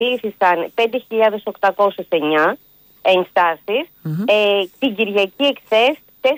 κλήθησαν 5.809 ενστάσεις. Την Κυριακή εχθές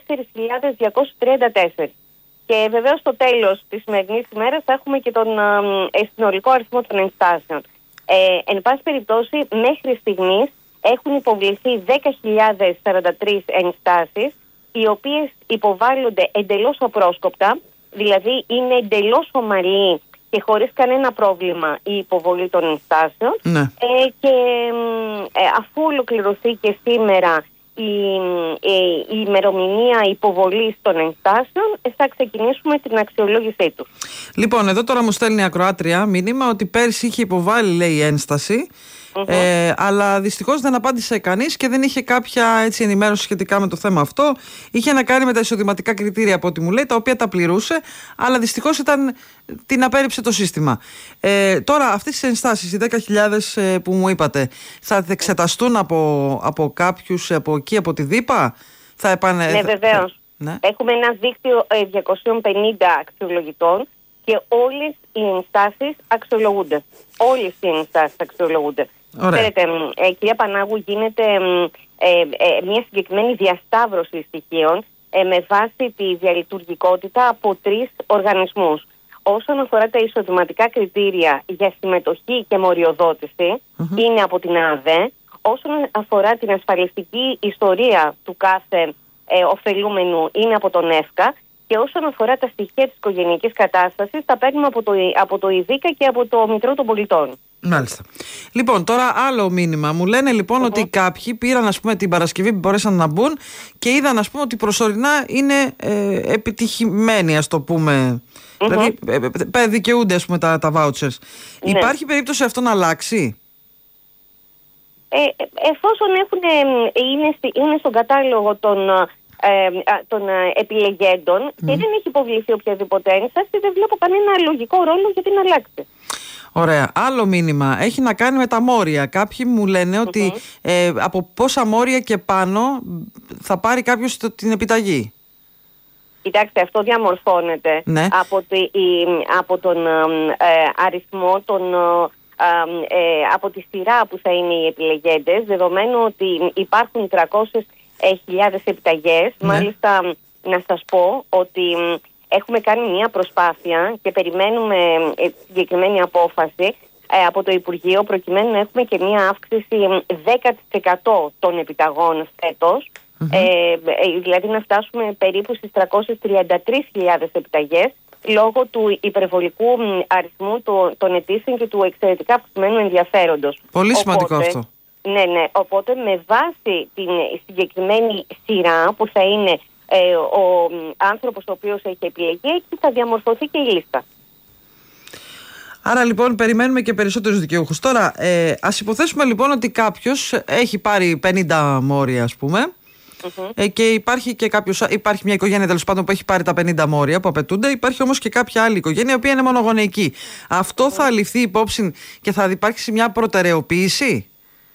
4.234. Και βεβαίως στο τέλος της σημερινής ημέρας θα έχουμε και τον συνολικό αριθμό των ενστάσεων. Εν πάση περιπτώσει, μέχρι στιγμής έχουν υποβληθεί 10.043 ενστάσεις, οι οποίες υποβάλλονται εντελώς απρόσκοπτα, δηλαδή είναι εντελώς ομαλή και χωρίς κανένα πρόβλημα η υποβολή των ενστάσεων. Ναι. Και αφού ολοκληρωθεί και σήμερα η ημερομηνία υποβολής των ενστάσεων, θα ξεκινήσουμε την αξιολόγησή του. Λοιπόν, εδώ τώρα μου στέλνει η ακροάτρια μήνυμα ότι πέρσι είχε υποβάλει, λέει, ένσταση, αλλά δυστυχώς δεν απάντησε κανείς και δεν είχε κάποια έτσι ενημέρωση σχετικά με το θέμα αυτό. Είχε να κάνει με τα εισοδηματικά κριτήρια, από ό,τι μου λέει, τα οποία τα πληρούσε, αλλά δυστυχώς την απέρριψε το σύστημα. Τώρα αυτές τις ενστάσεις, οι 10.000 που μου είπατε, θα εξεταστούν από κάποιους από εκεί, από τη ΔΥΠΑ? Ναι, βεβαίως. Ναι. Έχουμε ένα δίκτυο 250 αξιολογητών και όλες οι ενστάσεις αξιολογούνται. Όλες οι ενστάσεις αξιολογούνται. Ξέρετε, κυρία Πανάγου, γίνεται μια συγκεκριμένη διασταύρωση στοιχείων με βάση τη διαλειτουργικότητα από 3 οργανισμούς. Όσον αφορά τα εισοδηματικά κριτήρια για συμμετοχή και μοριοδότηση, είναι από την ΑΔΕ. Όσον αφορά την ασφαλιστική ιστορία του κάθε ωφελούμενου, είναι από τον ΕΦΚΑ. Και όσον αφορά τα στοιχεία της οικογενειακής κατάστασης, τα παίρνουμε από το ΙΔΙΚΑ και από το Μητρό των Πολιτών. Μάλιστα. Λοιπόν, τώρα άλλο μήνυμα. Μου λένε λοιπόν ότι κάποιοι πήραν, ας πούμε, την Παρασκευή που μπορέσαν να μπουν και είδαν, ας πούμε, ότι προσωρινά είναι επιτυχημένοι, ας το πούμε. Δηλαδή, δικαιούνται, ας πούμε, τα vouchers. Ναι. Υπάρχει περίπτωση αυτό να αλλάξει? Εφόσον είναι στον κατάλογο των επιλεγέντων και δεν έχει υποβληθεί οποιαδήποτε ένσταση, δεν βλέπω κανένα λογικό ρόλο γιατί να αλλάξει. Ωραία. Άλλο μήνυμα έχει να κάνει με τα μόρια. Κάποιοι μου λένε ότι από πόσα μόρια και πάνω θα πάρει κάποιος την επιταγή. Κοιτάξτε, αυτό διαμορφώνεται από τον αριθμό από τη σειρά που θα είναι οι επιλεγέντες, δεδομένου ότι υπάρχουν 300.000 επιταγές. Μάλιστα, να σας πω ότι έχουμε κάνει μια προσπάθεια και περιμένουμε συγκεκριμένη απόφαση από το Υπουργείο, προκειμένου να έχουμε και μια αύξηση 10% των επιταγών φέτος, δηλαδή να φτάσουμε περίπου στις 333.000 επιταγές, λόγω του υπερβολικού αριθμού των αιτήσεων και του εξαιρετικά αυξημένου ενδιαφέροντος. Πολύ σημαντικό αυτό. Ναι. Οπότε με βάση την συγκεκριμένη σειρά που θα είναι ο άνθρωπος ο οποίος έχει επιλεγεί, εκεί θα διαμορφωθεί και η λίστα. Άρα λοιπόν περιμένουμε και περισσότερους δικαιούχους. Τώρα ας υποθέσουμε λοιπόν ότι κάποιος έχει πάρει 50 μόρια, ας πούμε, και υπάρχει μια οικογένεια, τέλος πάντων, που έχει πάρει τα 50 μόρια που απαιτούνται. Υπάρχει όμως και κάποια άλλη οικογένεια η οποία είναι μονογονεϊκή. Αυτό θα ληφθεί υπόψη και θα υπάρξει μια προτεραιοποίηση?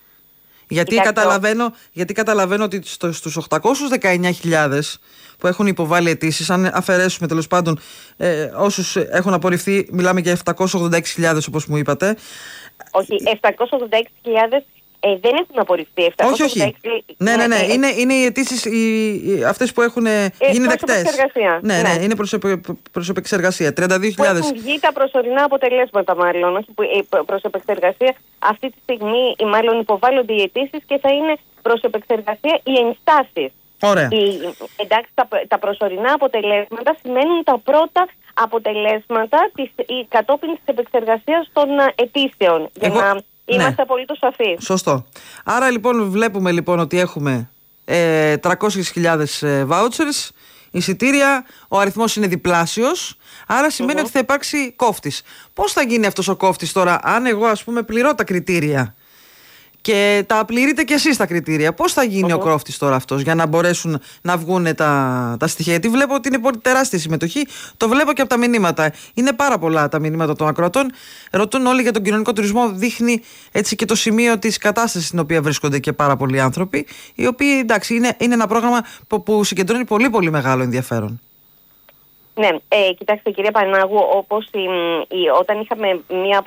Γιατί καταλαβαίνω ότι στους 819.000 που έχουν υποβάλει αιτήσεις, αν αφαιρέσουμε τέλος πάντων όσους έχουν απορριφθεί, μιλάμε για 786.000 όπως μου είπατε. Όχι, 786.000 δεν έχουν απορριφθεί. Όχι. Ναι. Είναι οι αιτήσεις αυτές που έχουν γίνει δεκτές. Ναι, είναι προς επεξεργασία. 32.000. Που έχουν βγει τα προσωρινά αποτελέσματα, μάλλον. Όχι προς επεξεργασία. Αυτή τη στιγμή, μάλλον, υποβάλλονται οι αιτήσεις και θα είναι προς επεξεργασία οι ενστάσεις. Ωραία. Εντάξει, τα προσωρινά αποτελέσματα σημαίνουν τα πρώτα αποτελέσματα κατόπιν της επεξεργασίας των αιτήσεων. Για να είμαστε απολύτως σαφείς. Σωστό. Άρα λοιπόν βλέπουμε λοιπόν ότι έχουμε 300.000 vouchers, εισιτήρια, ο αριθμός είναι διπλάσιος, άρα σημαίνει ότι θα υπάρξει κόφτης. Πώς θα γίνει αυτός ο κόφτης τώρα, αν εγώ, ας πούμε, πληρώ τα κριτήρια και τα πληρείτε κι εσείς τα κριτήρια? Πώς θα γίνει ο κόφτης τώρα αυτός, για να μπορέσουν να βγουν τα στοιχεία? Γιατί βλέπω ότι είναι πολύ τεράστια συμμετοχή. Το βλέπω και από τα μηνύματα. Είναι πάρα πολλά τα μηνύματα των ακροατών. Ρωτούν όλοι για τον κοινωνικό τουρισμό. Δείχνει έτσι και το σημείο της κατάστασης στην οποία βρίσκονται και πάρα πολλοί άνθρωποι, οι οποίοι, εντάξει, είναι ένα πρόγραμμα που συγκεντρώνει πολύ πολύ μεγάλο ενδιαφέρον. Ναι, κοιτάξτε κυρία Πανάγου, όπως όταν είχαμε σε μία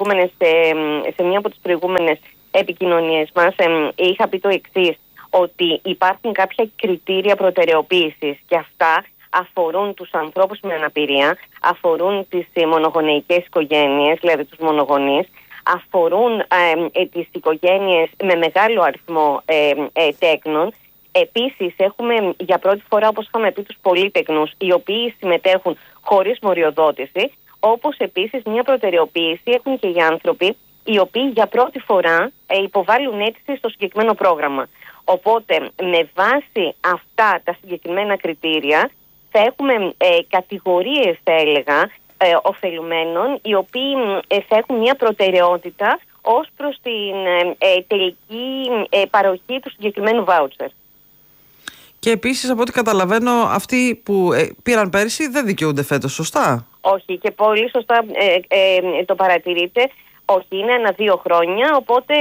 από τις προηγούμενες επικοινωνίες μας, είχα πει το εξής, ότι υπάρχουν κάποια κριτήρια προτεραιοποίησης και αυτά αφορούν τους ανθρώπους με αναπηρία, αφορούν τις μονογονεϊκές οικογένειες, δηλαδή τους μονογονείς, αφορούν τις οικογένειες με μεγάλο αριθμό τέκνων. Επίσης έχουμε για πρώτη φορά, όπως είχαμε πει, τους πολύτεκνους, οι οποίοι συμμετέχουν χωρίς μοριοδότηση, όπως επίσης μια προτεραιοποίηση έχουν και οι άνθρωποι οι οποίοι για πρώτη φορά υποβάλλουν αίτηση στο συγκεκριμένο πρόγραμμα. Οπότε με βάση αυτά τα συγκεκριμένα κριτήρια θα έχουμε κατηγορίες, θα έλεγα, ωφελουμένων, οι οποίοι θα έχουν μια προτεραιότητα ως προς την τελική παροχή του συγκεκριμένου βάουτσερ. Και επίσης, από ό,τι καταλαβαίνω, αυτοί που πήραν πέρσι δεν δικαιούνται φέτος, σωστά? Όχι, και πολύ σωστά το παρατηρείτε. Όχι, είναι ανά 2 χρόνια, οπότε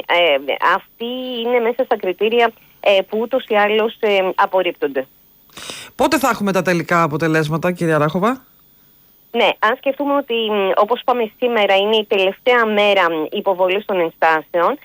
αυτοί είναι μέσα στα κριτήρια που ούτως ή άλλως απορρίπτονται. Πότε θα έχουμε τα τελικά αποτελέσματα, κυρία Ράχοβα? Ναι, αν σκεφτούμε ότι, όπως είπαμε, σήμερα είναι η τελευταία μέρα υποβολής των ενστάσεων,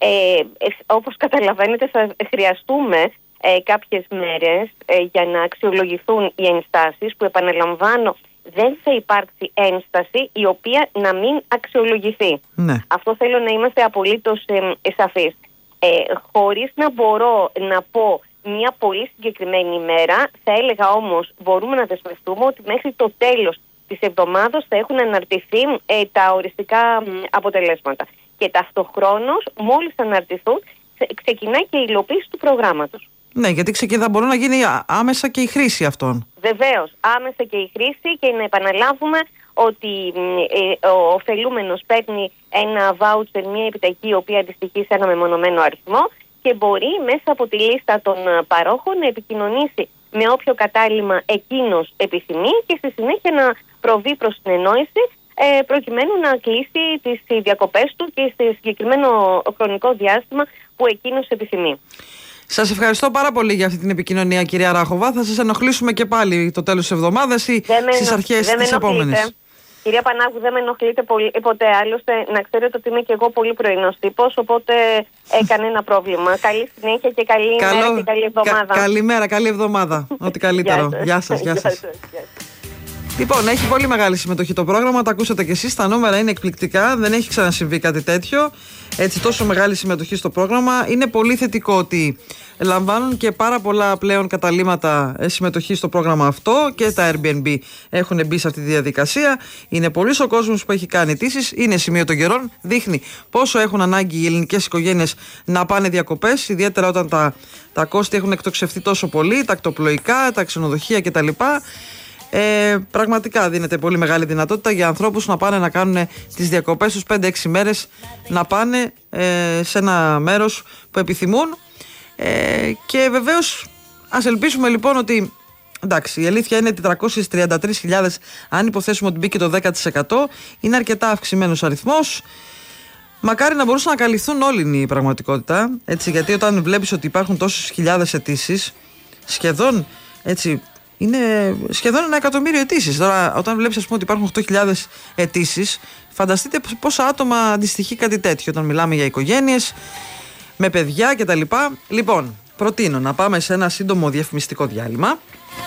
όπως καταλαβαίνετε θα χρειαστούμε κάποιες μέρες για να αξιολογηθούν οι ενστάσεις, που επαναλαμβάνω, δεν θα υπάρξει ένσταση η οποία να μην αξιολογηθεί. Ναι. Αυτό θέλω να είμαστε απολύτως σαφείς. Χωρίς να μπορώ να πω μια πολύ συγκεκριμένη ημέρα, θα έλεγα όμως, μπορούμε να δεσμευτούμε ότι μέχρι το τέλος της εβδομάδας θα έχουν αναρτηθεί τα οριστικά αποτελέσματα. Και ταυτοχρόνως, μόλις αναρτηθούν, ξεκινάει και η υλοποίηση του προγράμματος. Ναι, γιατί θα μπορεί να γίνει άμεσα και η χρήση αυτών. Βεβαίως, άμεσα και η χρήση, και να επαναλάβουμε ότι ο ωφελούμενος παίρνει ένα βάουτσερ, μια επιταγή η οποία αντιστοιχεί σε ένα μεμονωμένο αριθμό, και μπορεί μέσα από τη λίστα των παρόχων να επικοινωνήσει με όποιο κατάλημα εκείνος επιθυμεί και στη συνέχεια να προβεί προς συνεννόηση προκειμένου να κλείσει τις διακοπές του και σε συγκεκριμένο χρονικό διάστημα που εκείνος επιθυμεί. Σας ευχαριστώ πάρα πολύ για αυτή την επικοινωνία, κυρία Ράχοβα. Θα σας ενοχλήσουμε και πάλι το τέλος της εβδομάδας ή στις αρχές της επόμενης. Κυρία Πανάγου, δεν με ενοχλείτε ποτέ. Άλλωστε, να ξέρετε ότι είμαι και εγώ πολύ πρωινός τύπος, οπότε κανένα πρόβλημα. Καλή συνέχεια και καλή ημέρα και καλή εβδομάδα. Καλημέρα, καλή εβδομάδα. Ό,τι καλύτερο. Γεια σας. Λοιπόν, έχει πολύ μεγάλη συμμετοχή το πρόγραμμα, τα ακούσατε κι εσείς, τα νούμερα είναι εκπληκτικά, δεν έχει ξανασυμβεί κάτι τέτοιο, έτσι τόσο μεγάλη συμμετοχή στο πρόγραμμα. Είναι πολύ θετικό ότι λαμβάνουν και πάρα πολλά πλέον καταλύματα συμμετοχή στο πρόγραμμα αυτό, και τα Airbnb έχουν μπει σε αυτή τη διαδικασία. Είναι πολλής ο κόσμος που έχει κάνει αιτήσεις, είναι σημείο των καιρών, δείχνει πόσο έχουν ανάγκη οι ελληνικές οικογένειες να πάνε διακοπές, ιδιαίτερα όταν τα κόστη έχουν εκτοξευτεί τόσο πολύ, τα ακτοπλοϊκά, τα ξενοδοχεία κτλ. Πραγματικά δίνεται πολύ μεγάλη δυνατότητα για ανθρώπους να πάνε να κάνουν τις διακοπές τους 5-6 μέρες, να πάνε σε ένα μέρος που επιθυμούν, και βεβαίως ας ελπίσουμε λοιπόν ότι, εντάξει, η αλήθεια είναι ότι 333.000, αν υποθέσουμε ότι μπήκε το 10%, είναι αρκετά αυξημένος αριθμός. Μακάρι να μπορούσαν να καλυφθούν όλοι, είναι η πραγματικότητα, έτσι, γιατί όταν βλέπεις ότι υπάρχουν τόσες χιλιάδες αιτήσεις, σχεδόν έτσι, είναι σχεδόν 1 εκατομμύριο αιτήσεις. Τώρα, όταν βλέπεις, ας πούμε, ότι υπάρχουν 8.000 αιτήσεις, φανταστείτε πόσα άτομα αντιστοιχεί κάτι τέτοιο όταν μιλάμε για οικογένειες με παιδιά κτλ. Λοιπόν, προτείνω να πάμε σε ένα σύντομο διαφημιστικό διάλειμμα.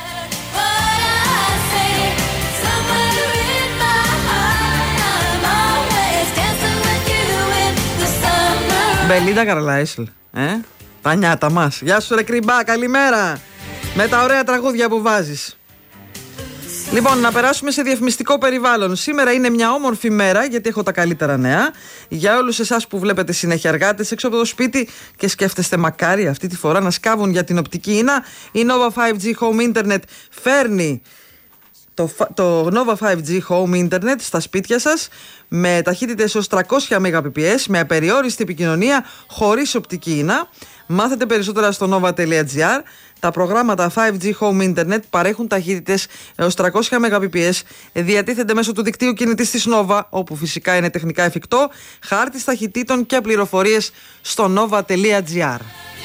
Μπελίντα Καρλάισλ, τα νιάτα μας. Γεια σου ρε Κρυμπά, καλημέρα. Με τα ωραία τραγούδια που βάζεις. Λοιπόν, να περάσουμε σε διαφημιστικό περιβάλλον. Σήμερα είναι μια όμορφη μέρα, γιατί έχω τα καλύτερα νέα. Για όλους εσάς που βλέπετε συνέχεια εργάτες έξω από το σπίτι και σκέφτεστε μακάρι αυτή τη φορά να σκάβουν για την οπτική ίνα, η Nova 5G Home Internet φέρνει το Nova 5G Home Internet στα σπίτια σας με ταχύτητες ως 300 Mbps, με απεριόριστη επικοινωνία χωρίς οπτική ίνα. Μάθετε περισσότερα στο nova.gr. Τα προγράμματα 5G Home Internet παρέχουν ταχύτητες έως 300 Mbps, διατίθενται μέσω του δικτύου κινητής της Nova, όπου φυσικά είναι τεχνικά εφικτό, χάρτης ταχυτήτων και πληροφορίες στο nova.gr.